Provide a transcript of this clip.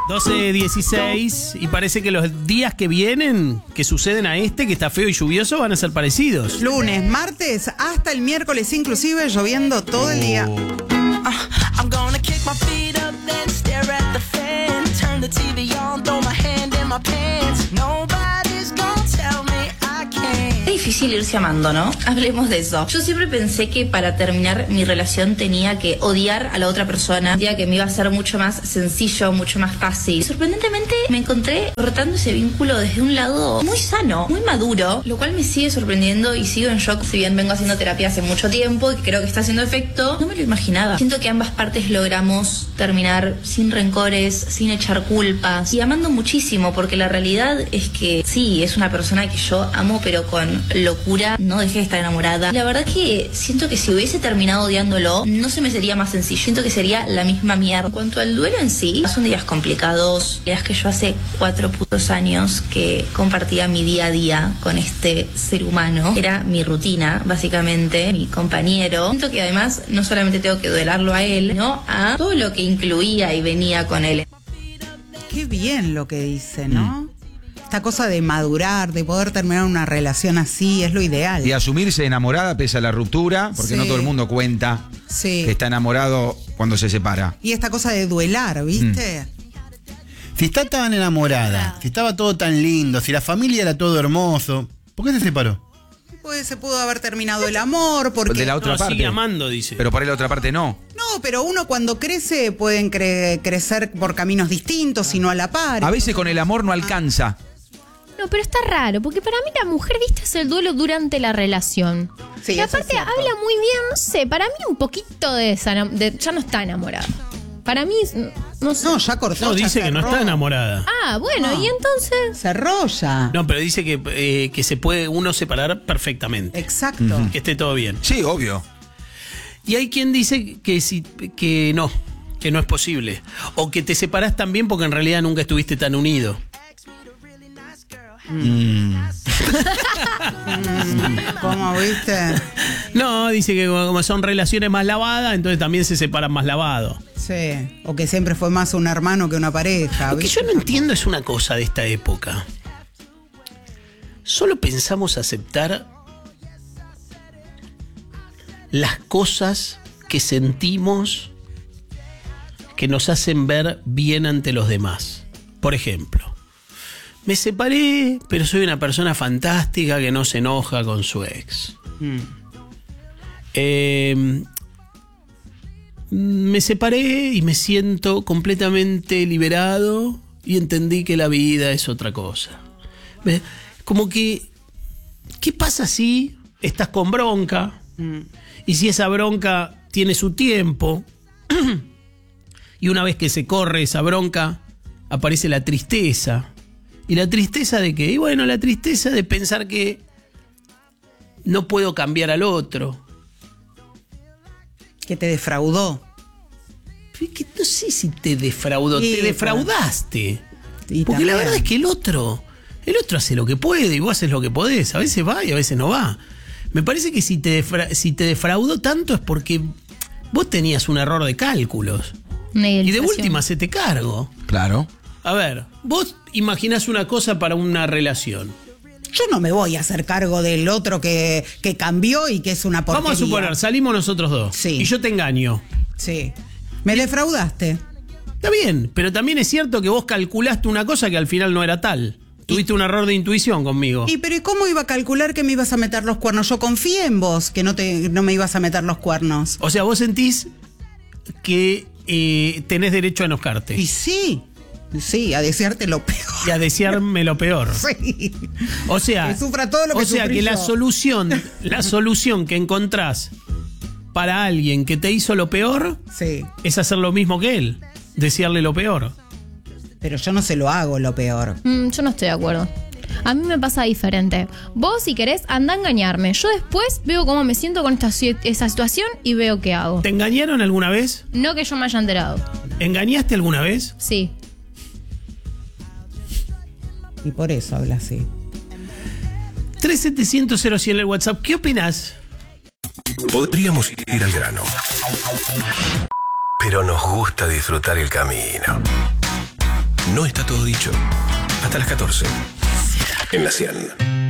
12:16 y parece que los días que vienen, que suceden a que está feo y lluvioso, van a ser parecidos. Lunes, martes, hasta el miércoles inclusive, lloviendo todo el día. I'm gonna kick my feet up, then stare at the fan. Turn the TV on, throw my hand in my pants. Nobody's gonna tell me I can't. Es difícil irse amando, ¿no? Hablemos de eso. Yo siempre pensé que para terminar mi relación tenía que odiar a la otra persona. Sentía que me iba a ser mucho más sencillo, mucho más fácil. Y sorprendentemente me encontré rotando ese vínculo desde un lado muy sano, muy maduro, lo cual me sigue sorprendiendo y sigo en shock. Si bien vengo haciendo terapia hace mucho tiempo y creo que está haciendo efecto, no me lo imaginaba. Siento que ambas partes logramos terminar sin rencores, sin echar culpas y amando muchísimo, porque la realidad es que sí, es una persona que yo amo, pero con locura. No dejé de estar enamorada. La verdad que siento que si hubiese terminado odiándolo, no se me sería más sencillo. Siento que sería la misma mierda. En cuanto al duelo en sí, son días complicados. Es que yo hace 4 putos años que compartía mi día a día con este ser humano. Era mi rutina, básicamente, mi compañero. Siento que además no solamente tengo que duelarlo a él, sino a todo lo que incluía y venía con él. Qué bien lo que dice, ¿no? Esta cosa de madurar, de poder terminar una relación así, es lo ideal. Y asumirse enamorada pese a la ruptura, porque no todo el mundo cuenta que está enamorado cuando se separa. Y esta cosa de duelar, ¿viste? Si está tan enamorada, si estaba todo tan lindo, si la familia era todo hermoso, ¿por qué se separó? Pues se pudo haber terminado el amor, porque... De la otra parte. Sigue amando, dice. Pero por ahí la otra parte no. No, pero uno cuando crece pueden crecer por caminos distintos y no a la par. A veces con el amor no alcanza. No, pero está raro, porque para mí la mujer, viste, es el duelo durante la relación. Sí, y aparte habla muy bien, no sé, para mí un poquito ya no está enamorada. Para mí, no sé. No, ya cortó. No, ya dice que no cerró. está enamorada. Ah, bueno, No. y entonces... Cerró ya. No, pero dice que se puede uno separar perfectamente. Exacto. Que esté todo bien. Sí, obvio. Y hay quien dice que no es posible. O que te separás también porque en realidad nunca estuviste tan unido. ¿Cómo viste? No, dice que como son relaciones más lavadas, entonces también se separan más lavados. Sí. O que siempre fue más un hermano que una pareja. Lo que ¿viste? yo no entiendo es una cosa de esta época. Solo pensamos aceptar las cosas que sentimos que nos hacen ver bien ante los demás. Por ejemplo, me separé, pero soy una persona fantástica que no se enoja con su ex. Me separé y me siento completamente liberado y entendí que la vida es otra cosa. Como que, ¿qué pasa si estás con bronca? Y si esa bronca tiene su tiempo y una vez que se corre esa bronca aparece la tristeza. ¿Y la tristeza de qué? Y bueno, la tristeza de pensar que no puedo cambiar al otro. Que te defraudó. Que no sé si te defraudó, Sí, te defraudaste. Y porque la también. verdad es que el otro hace lo que puede y vos haces lo que podés. A veces va y a veces no va. Me parece que si te defraudó tanto es porque vos tenías un error de cálculos. Y de última se te cargo. Claro. A ver, vos imaginás una cosa para una relación. Yo no me voy a hacer cargo del otro que cambió y que es una porquería. Vamos a suponer, salimos nosotros dos. Sí. Y yo te engaño. Sí. Me defraudaste. Está bien, pero también es cierto que vos calculaste una cosa que al final no era tal. Tuviste un error de intuición conmigo. ¿Y cómo iba a calcular que me ibas a meter los cuernos? Yo confié en vos que no me ibas a meter los cuernos. O sea, vos sentís que tenés derecho a enojarte. Y sí, a desearte lo peor. Y a desearme lo peor. Sí. O sea, que sufra todo lo que sufrí que la yo. solución que encontrás para alguien que te hizo lo peor Sí. es hacer lo mismo que él. Desearle lo peor. Pero yo no se lo hago lo peor. Yo no estoy de acuerdo. A mí me pasa diferente. Vos, si querés, anda a engañarme. Yo después veo cómo me siento con esa situación y veo qué hago. ¿Te engañaron alguna vez? No que yo me haya enterado. ¿Engañaste alguna vez? Sí. Y por eso habla así. 3700 en el WhatsApp. ¿Qué opinás? Podríamos ir al grano, pero nos gusta disfrutar el camino. no está todo dicho. Hasta las 14. En la 100.